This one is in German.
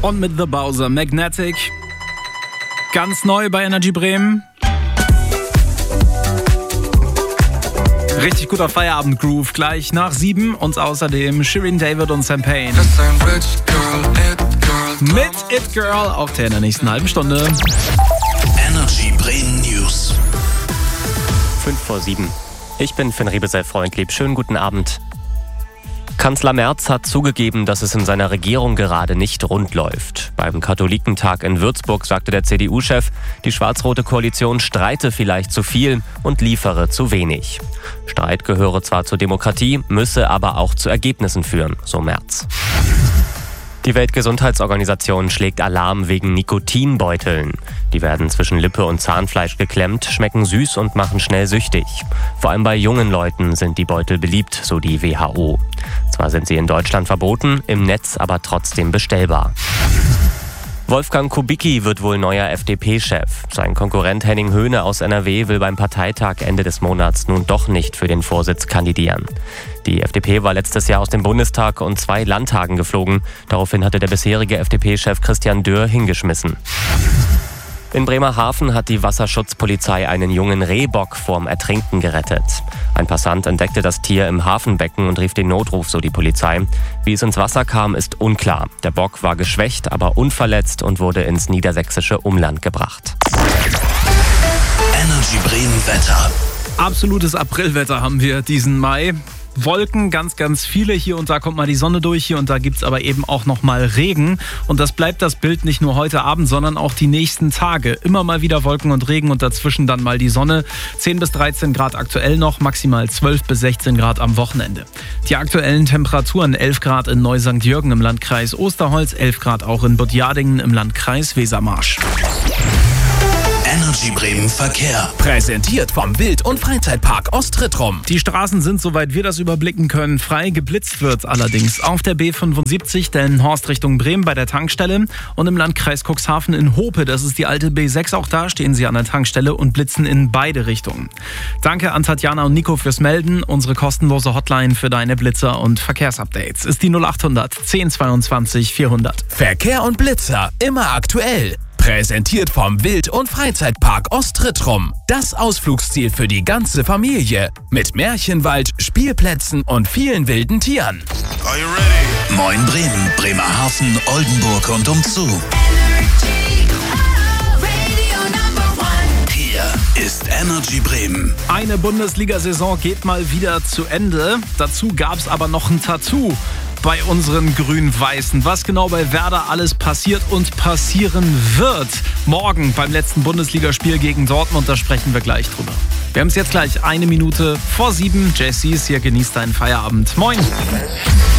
Und mit The Bowser Magnetic. Ganz neu bei Energy Bremen. Richtig guter Feierabend-Groove. Gleich nach 7 und außerdem Shirin David und Sam Payne. Mit It Girl auf der in der nächsten halben Stunde. Energy Bremen News. 5:07. Ich bin Finn Riebesell-Freundlieb. Schönen guten Abend. Kanzler Merz hat zugegeben, dass es in seiner Regierung gerade nicht rund läuft. Beim Katholikentag in Würzburg sagte der CDU-Chef, die schwarz-rote Koalition streite vielleicht zu viel und liefere zu wenig. Streit gehöre zwar zur Demokratie, müsse aber auch zu Ergebnissen führen, so Merz. Die Weltgesundheitsorganisation schlägt Alarm wegen Nikotinbeuteln. Die werden zwischen Lippe und Zahnfleisch geklemmt, schmecken süß und machen schnell süchtig. Vor allem bei jungen Leuten sind die Beutel beliebt, so die WHO. Zwar sind sie in Deutschland verboten, im Netz aber trotzdem bestellbar. Wolfgang Kubicki wird wohl neuer FDP-Chef. Sein Konkurrent Henning Höhne aus NRW will beim Parteitag Ende des Monats nun doch nicht für den Vorsitz kandidieren. Die FDP war letztes Jahr aus dem Bundestag und 2 Landtagen geflogen. Daraufhin hatte der bisherige FDP-Chef Christian Dürr hingeschmissen. In Bremerhaven hat die Wasserschutzpolizei einen jungen Rehbock vorm Ertrinken gerettet. Ein Passant entdeckte das Tier im Hafenbecken und rief den Notruf, so die Polizei. Wie es ins Wasser kam, ist unklar. Der Bock war geschwächt, aber unverletzt und wurde ins niedersächsische Umland gebracht. Energy Bremen Wetter. Absolutes Aprilwetter haben wir diesen Mai. Wolken, ganz, ganz viele. Hier und da kommt mal die Sonne durch. Hier und da gibt's aber eben auch noch mal Regen. Und das bleibt das Bild nicht nur heute Abend, sondern auch die nächsten Tage. Immer mal wieder Wolken und Regen und dazwischen dann mal die Sonne. 10 bis 13 Grad aktuell noch, maximal 12 bis 16 Grad am Wochenende. Die aktuellen Temperaturen: 11 Grad in Neu-St. Jürgen im Landkreis Osterholz, 11 Grad auch in Butjadingen im Landkreis Wesermarsch. Energy Bremen Verkehr. Präsentiert vom Wild- und Freizeitpark Ostrittrum. Die Straßen sind, soweit wir das überblicken können, frei. Geblitzt wird allerdings auf der B75 Delmenhorst Richtung Bremen bei der Tankstelle und im Landkreis Cuxhaven in Hope, das ist die alte B6, auch da stehen sie an der Tankstelle und blitzen in beide Richtungen. Danke an Tatjana und Nico fürs Melden. Unsere kostenlose Hotline für deine Blitzer und Verkehrsupdates ist die 0800 1022 400. Verkehr und Blitzer, immer aktuell. Präsentiert vom Wild- und Freizeitpark Ostrittrum. Das Ausflugsziel für die ganze Familie. Mit Märchenwald, Spielplätzen und vielen wilden Tieren. Are you ready? Moin Bremen, Bremerhaven, Oldenburg und umzu. Hier ist Energy Bremen. Eine Bundesliga-Saison geht mal wieder zu Ende. Dazu gab's aber noch ein Tattoo bei unseren Grün-Weißen. Was genau bei Werder alles passiert und passieren wird. Morgen beim letzten Bundesligaspiel gegen Dortmund, da sprechen wir gleich drüber. Wir haben es jetzt gleich 1 Minute vor 7. JC ist hier, genießt deinen Feierabend. Moin!